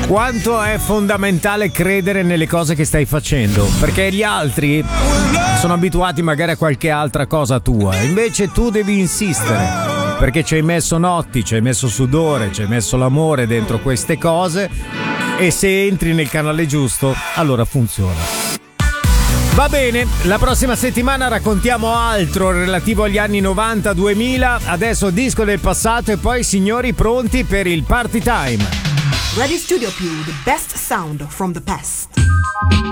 quanto è fondamentale credere nelle cose che stai facendo, perché gli altri sono abituati magari a qualche altra cosa tua, invece tu devi insistere, perché ci hai messo notti, ci hai messo sudore, ci hai messo l'amore dentro queste cose, e se entri nel canale giusto, allora funziona. Va bene, la prossima settimana raccontiamo altro relativo agli anni 90-2000, adesso disco del passato e poi signori pronti per il party time. Radio Studio Più, the best sound from the past.